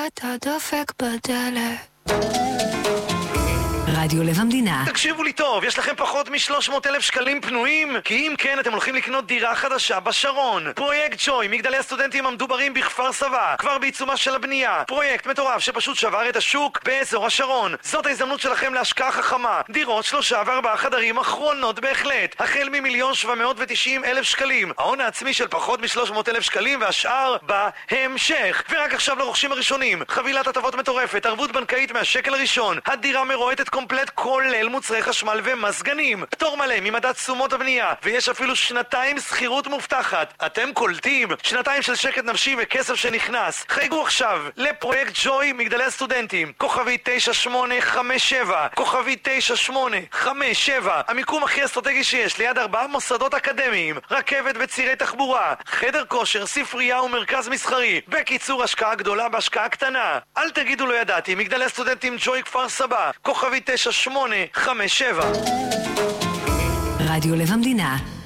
אתה דופק בדלת. רדיו לב המדינה. תקשיבו לי טוב, יש לכם פחות מ-300,000 שקלים פנויים? כי אם כן, אתם הולכים לקנות דירה חדשה בשרון. פרויקט ג'וי, מגדלי הסטודנטים המדוברים בכפר סבא, כבר בעיצומה של הבנייה. פרויקט מטורף שפשוט שבר את השוק באזור השרון. זאת ההזדמנות שלכם להשקעה חכמה. דירות 3 ו4 חדרים אחרונות בהחלט. החל מ1,790,000 שקלים. ההון העצמי של פחות מ-300,000 שקלים והשאר בהמשך. ורק עכשיו לרוכשים הראשונים. חבילת הטבות מטורפת, ערבות בנקאית מהשקל הראשון. הדירה מרועטת קומפלט כולל מוצרי חשמל ומסגנים. פטור מלא ממדד תשומות הבנייה. ויש אפילו 2 שכירות מובטחת. אתם קולטים? 2 של שקט נפשי וכסף שנכנס. חייגו עכשיו לפרויקט ג'וי מגדלי הסטודנטים. כוכבי 9857. כוכבי 9857. המיקום הכי אסטרטגי שיש, ליד 4 מוסדות אקדמיים. רכבת וצירי תחבורה. חדר כושר, ספרייה ומרכז מסחרי. בקיצור, השקעה גדולה בהשקעה קטנה. אל תגידו לא ידעתי. מגדלי הסטודנטים ג'וי כפר סבא. כוכבי 9857. רדיו לב המדינה.